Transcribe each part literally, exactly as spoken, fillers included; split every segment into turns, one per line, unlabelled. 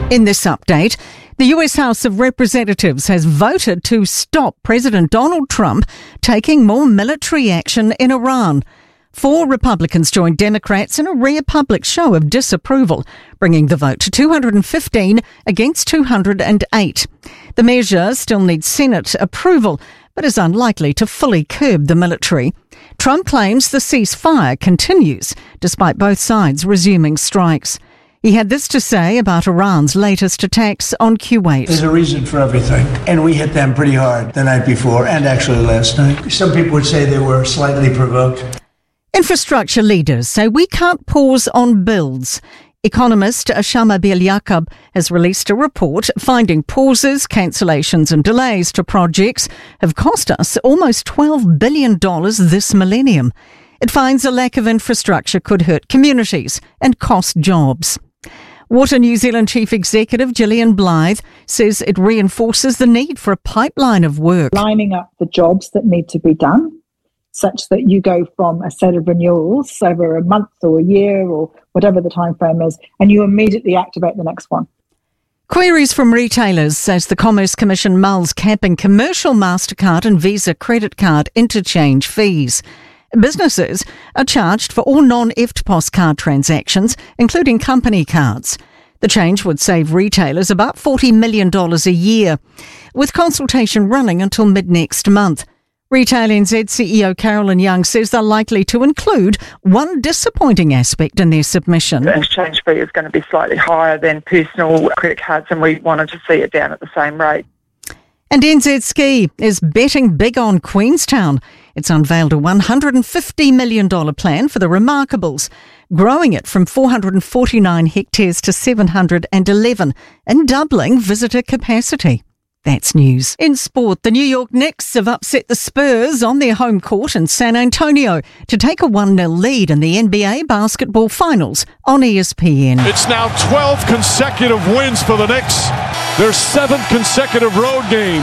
In this update, the U S House of Representatives has voted to stop President Donald Trump taking more military action in Iran. Four Republicans joined Democrats in a rare public show of disapproval, bringing the vote to two hundred fifteen against two hundred eight. The measure still needs Senate approval, but is unlikely to fully curb the military. Trump claims the ceasefire continues, despite both sides resuming strikes. He had this to say about Iran's latest attacks on Kuwait.
There's a reason for everything, and we hit them pretty hard the night before and actually last night. Some people would say they were slightly provoked.
Infrastructure leaders say we can't pause on builds. Economist Shama Belyakub has released a report finding pauses, cancellations and delays to projects have cost us almost twelve billion dollars this millennium. It finds a lack of infrastructure could hurt communities and cost jobs. Water New Zealand Chief Executive Gillian Blythe says it reinforces the need for a pipeline of work.
Lining up the jobs that need to be done such that you go from a set of renewals over a month or a year or whatever the time frame is, and you immediately activate the next one.
Queries from retailers as the Commerce Commission mulls capping commercial MasterCard and Visa credit card interchange fees. Businesses are charged for all non-E F T P O S card transactions, including company cards. The change would save retailers about forty million dollars a year, with consultation running until mid-next month. Retail N Z C E O Carolyn Young says they're likely to include one disappointing aspect in their submission.
The exchange fee is going to be slightly higher than personal credit cards, and we wanted to see it down at the same rate.
And N Z Ski is betting big on Queenstown. It's unveiled a one hundred fifty million dollars plan for the Remarkables, growing it from four hundred forty-nine hectares to seven hundred eleven and doubling visitor capacity. That's news. In sport, the New York Knicks have upset the Spurs on their home court in San Antonio to take a one nil lead in the N B A basketball finals on E S P N.
It's now twelve consecutive wins for the Knicks. Their seventh consecutive road game.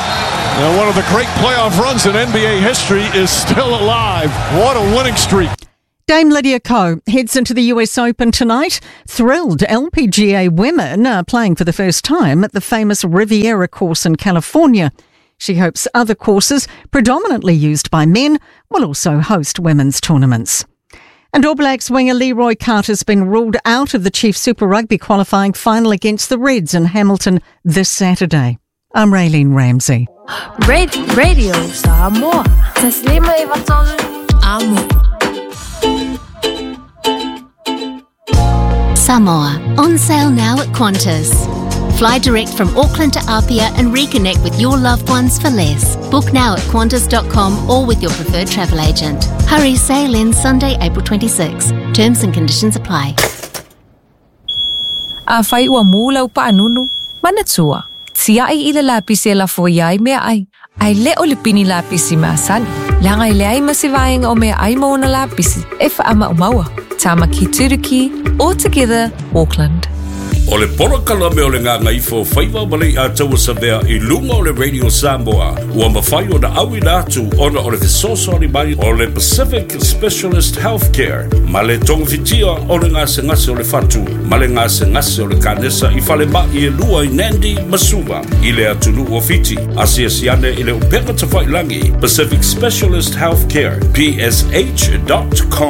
Now, one of the great playoff runs in N B A history is still alive. What a winning streak.
Dame Lydia Ko heads into the U S Open tonight. Thrilled L P G A women are playing for the first time at the famous Riviera course in California. She hopes other courses, predominantly used by men, will also host women's tournaments. And All Blacks winger Leroy Carter's been ruled out of the Chiefs Super Rugby qualifying final against the Reds in Hamilton this Saturday. I'm Raylene Ramsey.
Radio, radio Samoa. Taslima Ivatol Amo.
Samoa, on sale now at Qantas. Fly direct from Auckland to Apia and reconnect with your loved ones for less. Book now at qantas dot com or with your preferred travel agent. Hurry, sail in Sunday, April twenty-sixth. Terms and conditions apply.
A whai ua mūlau paanunu, manatua. Tia ai ila lapisi e la foiai mea ai. Ai leo le pini lapisi masani. Langa ile ai masivaing o mea ai mauna lapisi. E wha ama umaua. Tama ki Turiki, all together, Auckland.
O le porokala me o le ngā ngaifo whaiva malei a taua savea I lunga o le Radio Samoa. Ua mawhai o na awi nātu ona o le fesosori mai o le Pacific Specialist Healthcare. Ma le tongawitia o le ngā se ngase o le fatu. Ma le ngā se ngase o le kanesa I whale ma I e lua I Nandi Masuva. I le atunu o fiti. Asia siane I le upeka tawhai langi. Pacific Specialist Healthcare. P S H dot com